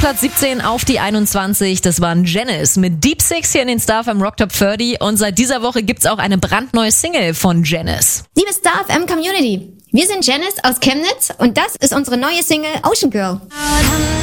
Platz 17 auf die 21. Das waren Janice mit Deep Six hier in den Star FM Rock Top 30. Und seit dieser Woche gibt's auch eine brandneue Single von Janice. Liebe Star FM Community, wir sind Janice aus Chemnitz und das ist unsere neue Single Ocean Girl.